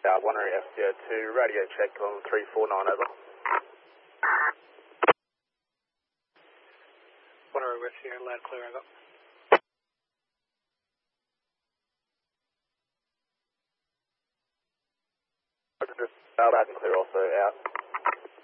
1 area FCO2, radio check on 349, over. 1 area West Sierra, loud clear, over. Loud and clear also, out.